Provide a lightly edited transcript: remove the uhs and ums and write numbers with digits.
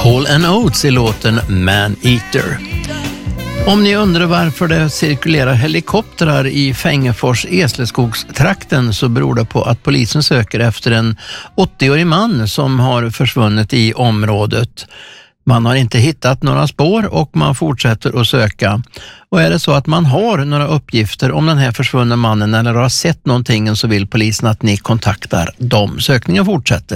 Hall & Oates i låten Man Eater. Om ni undrar varför det cirkulerar helikoptrar i Fängefors Esleskogstrakten så beror det på att polisen söker efter en 80-årig man som har försvunnit i området. Man har inte hittat några spår och man fortsätter att söka. Och är det så att man har några uppgifter om den här försvunna mannen eller har sett någonting så vill polisen att ni kontaktar dem. Sökningen fortsätter.